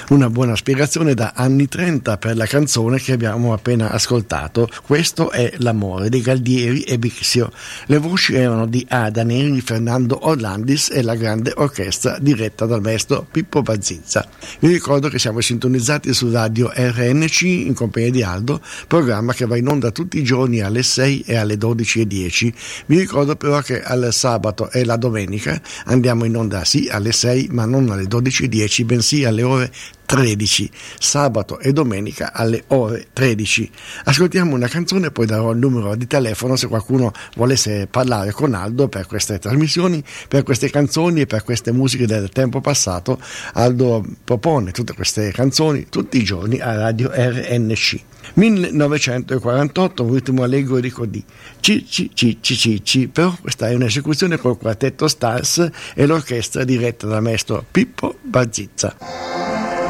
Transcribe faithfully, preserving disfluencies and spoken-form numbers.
Una buona spiegazione da anni trenta per la canzone che abbiamo appena ascoltato. Questo è l'amore di Galdieri e Bixio. Le voci erano di Ada Neri, Fernando Orlandis e la grande orchestra diretta dal maestro Pippo Bazzizza. Vi ricordo che siamo sintonizzati su Radio R N C in compagnia di Aldo, programma che va in onda tutti i giorni alle sei e alle dodici e dieci. Vi ricordo però che al sabato e la domenica andiamo in onda sì alle sei, ma non alle dodici e dieci, bensì alle ore tredici, sabato e domenica alle ore tredici. Ascoltiamo una canzone e poi darò il numero di telefono se qualcuno volesse parlare con Aldo per queste trasmissioni, per queste canzoni e per queste musiche del tempo passato. Aldo propone tutte queste canzoni tutti i giorni a Radio R N C. millenovecentoquarantotto, un ritmo allegro di codì Cicci Cicci Cicci, però questa è un'esecuzione col quartetto Stars e l'orchestra diretta dal maestro Pippo Bazzizza.